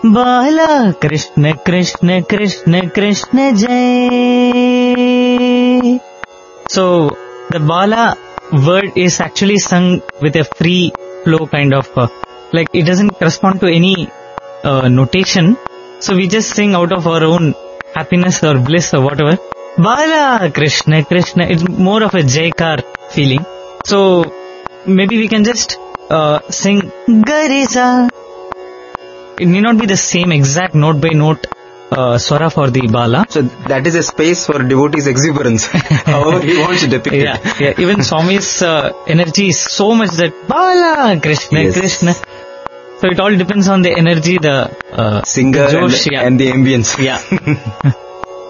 Bala Krishna Krishna Krishna Krishna Jai. So the Bala word is actually sung with a free flow kind of, like it doesn't correspond to any notation. So we just sing out of our own happiness or bliss or whatever. Bala Krishna Krishna. It's more of a Jaikar feeling. So maybe we can just sing Garisa. It may not be the same exact note by note swara for the Bala. So that is a space for devotees' exuberance. However he wants to depict it. Yeah. Even Swami's energy is so much that Bala Krishna Yes. Krishna. So it all depends on the energy, the Singer Josh, and the ambience. Yeah.